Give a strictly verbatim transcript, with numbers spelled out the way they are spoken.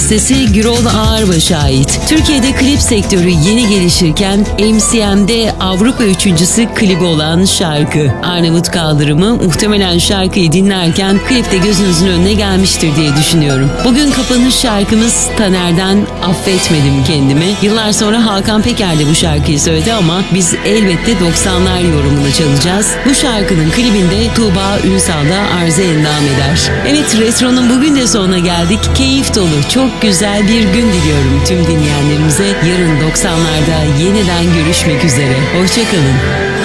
bestesi Gürol Ağırbaş'a ait. Türkiye'de klip sektörü yeni gelişirken M C M'de Avrupa üçüncüsü klibi olan şarkı. Arnavut kaldırımı muhtemelen şarkıyı dinlerken klipte gözünüzün önüne gelmiştir diye düşünüyorum. Bugün kapanış şarkımız Taner'den Affetmedim Kendimi. Yıllar sonra Hakan Peker de bu şarkıyı söyledi ama biz elbette doksanlar yorumunu çalacağız. Bu şarkının klibinde Tuğba Ünsal da arıza endam eder. Evet, Retro'nun bugün de sonuna geldik. Keyif dolu, çok güzel bir gün diliyorum tüm dinleyenlerimize. Yarın doksanlarda yeniden görüşmek üzere. Hoşçakalın.